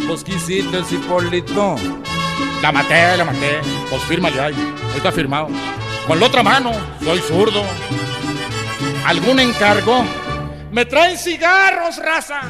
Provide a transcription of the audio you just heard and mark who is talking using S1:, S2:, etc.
S1: Pues, ¿qué hiciste, Hipólito?
S2: La maté. Pues fírmale ahí. Ahí está firmado. Con la otra mano, soy zurdo. ¿Algún encargo? ¿Me traen cigarros, raza?